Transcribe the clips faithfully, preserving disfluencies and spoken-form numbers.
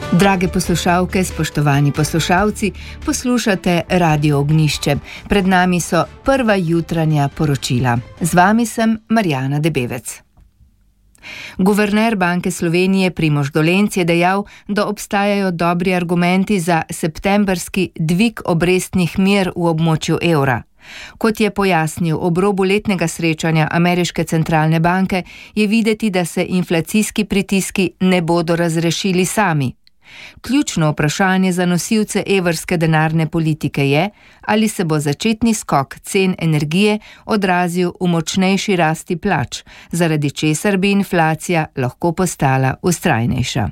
Drage poslušalke, spoštovani poslušalci, poslušate Radio Ognjišče. Pred nami so prva jutranja poročila. Z vami sem Marjana Debevec. Guverner Banke Slovenije Primož Dolenc je dejal, da obstajajo dobri argumenti za septembrski dvig obrestnih mer v območju evra. Kot je pojasnil ob robu letnega srečanja Ameriške centralne banke, je videti, da se inflacijski pritiski ne bodo razrešili sami. Ključno vprašanje za nosilce evrske denarne politike je, ali se bo začetni skok cen energije odrazil v močnejši rasti plač, zaradi česar bi inflacija lahko postala vztrajnejša.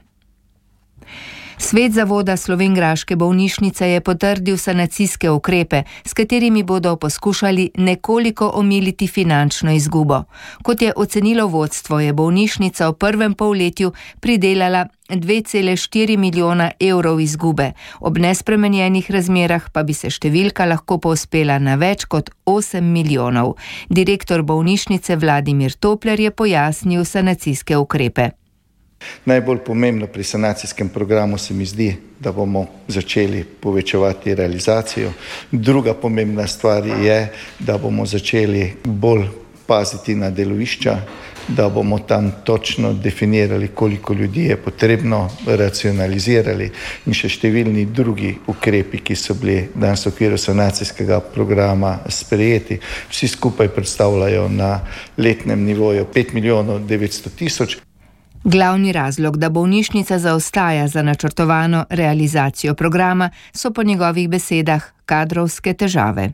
Svet zavoda Slovenjgraške bolnišnice je potrdil sanacijske ukrepe, s katerimi bodo poskušali nekoliko omiliti finančno izgubo. Kot je ocenilo vodstvo, je bolnišnica v prvem polletju pridelala dve cele štiri milijona evrov izgube. Ob nespremenjenih razmerah pa bi se številka lahko povzpela na več kot osem milijonov. Direktor bolnišnice Vladimir Topler je pojasnil sanacijske ukrepe. Najbolj pomembno pri sanacijskem programu se mi zdi, da bomo začeli povečevati realizacijo. Druga pomembna stvar je, da bomo začeli bolj paziti na delovišča, da bomo tam točno definirali, koliko ljudi je potrebno, racionalizirali in še številni drugi ukrepi, ki so bili danes v okviru sanacijskega programa sprejeti. Vsi skupaj predstavljajo na letnem nivoju pet milijonov devetsto tisoč. Glavni razlog, da bolnišnica zaostaja za načrtovano realizacijo programa, so po njegovih besedah kadrovske težave.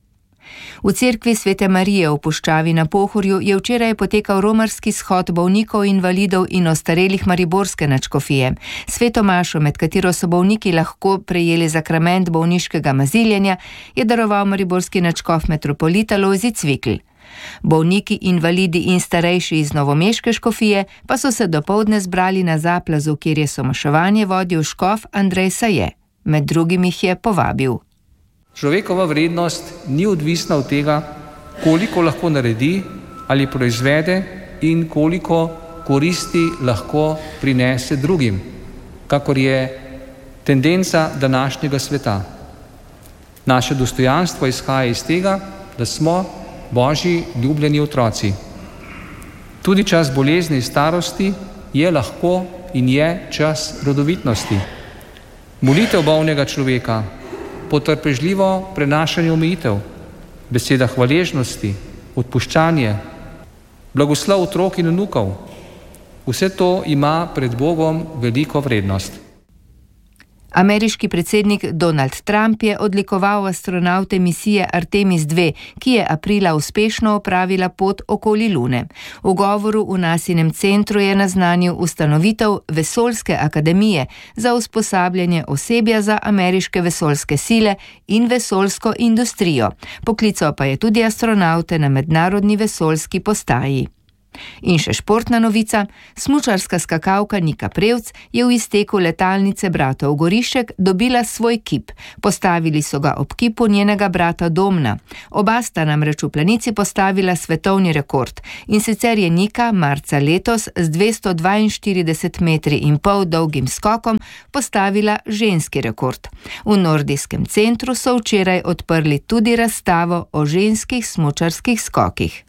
V cerkvi Svete Marije v Puščavi na Pohorju je včeraj potekal romarski shod bolnikov, invalidov in ostarelih mariborske nadškofije. Sveto mašo, med katero so bolniki lahko prejeli zakrament bolniškega maziljenja, je daroval mariborski nadškof metropolita Lojze Cvikl. Bolniki, invalidi in starejši iz novomeške škofije pa so se dopoldne zbrali na Zaplazu, kjer je somaševanje vodil škof Andrej Saje. Med drugim jih je povabil. Človekova vrednost ni odvisna od tega, koliko lahko naredi ali proizvede in koliko koristi lahko prinese drugim, kakor je tendenca današnjega sveta. Naše dostojanstvo izhaja iz tega, da smo Božji ljubljeni otroci. Tudi čas bolezni in starosti je lahko in je čas rodovitnosti. Molitev bolnega človeka, potrpežljivo prenašanje omejitev, beseda hvaležnosti, odpuščanje, blagoslov otrok in vnukov, vse to ima pred Bogom veliko vrednost. Ameriški predsednik Donald Trump je odlikoval astronavte misije Artemis dva, ki je aprila uspešno opravila pot okoli Lune. V govoru v nasinem centru je naznanil ustanovitev Vesoljske akademije za usposabljanje osebja za ameriške vesoljske sile in vesoljsko industrijo. Poklical pa je tudi astronavte na mednarodni vesoljski postaji. In še športna novica, smučarska skakalka Nika Prevc je v izteku letalnice bratov Gorišek dobila svoj kip. Postavili so ga ob kipu njenega brata Domna. Oba sta namreč v planici postavila svetovni rekord. In sicer je Nika marca letos z dvesto dvainštirideset metri in pol dolgim skokom postavila ženski rekord. V nordijskem centru so včeraj odprli tudi razstavo o ženskih smučarskih skokih.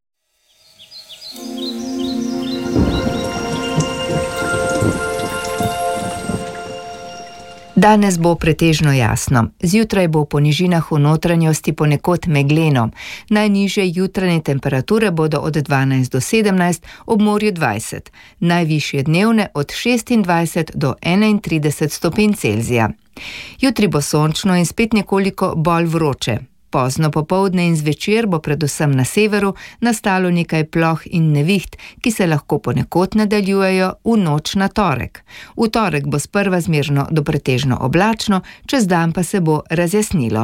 Danes bo pretežno jasno. Zjutraj bo po nižinah v notranjosti ponekod megleno. Najnižje jutranje temperature bodo od dvanajst do sedemnajst, ob morju dvajset. Najvišje dnevne od šestindvajset do enaintrideset stopinj Celzija. Jutri bo sončno in spet nekoliko bolj vroče. Pozno popoldne in zvečer bo predvsem na severu nastalo nekaj ploh in neviht, ki se lahko ponekod nadaljujejo v noč na torek. V torek bo sprva zmerno do pretežno oblačno, čez dan pa se bo razjasnilo.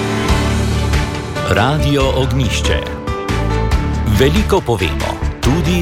Radio Ognjišče. Veliko povemo, tudi